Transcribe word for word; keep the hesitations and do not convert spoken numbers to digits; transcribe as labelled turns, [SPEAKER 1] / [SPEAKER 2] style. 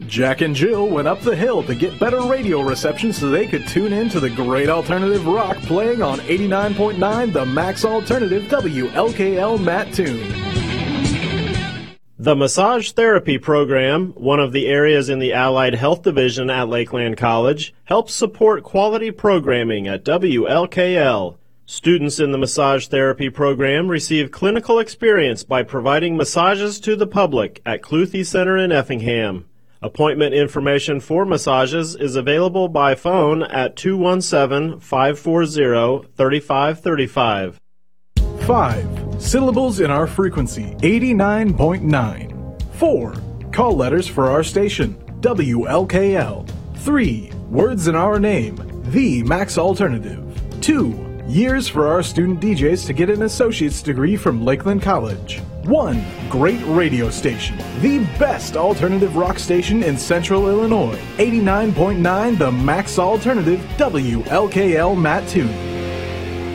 [SPEAKER 1] Jack and Jill went up the hill to get better radio reception so they could tune in to the great alternative rock playing on eighty-nine point nine The Max Alternative W L K L Mattoon.
[SPEAKER 2] The Massage Therapy Program, one of the areas in the Allied Health Division at Lakeland College, helps support quality programming at W L K L. Students in the Massage Therapy Program receive clinical experience by providing massages to the public at Cluthe Center in Effingham. Appointment information for massages is available by phone at two one seven, five four zero, three five three five.
[SPEAKER 1] five. Syllables in our frequency, eighty-nine point nine. four. Call letters for our station, W L K L. three. Words in our name, The Max Alternative. two. Years for our student D Js to get an associate's degree from Lakeland College. one. Great radio station. The best alternative rock station in Central Illinois. eighty-nine point nine The Max Alternative W L K L Mattoon.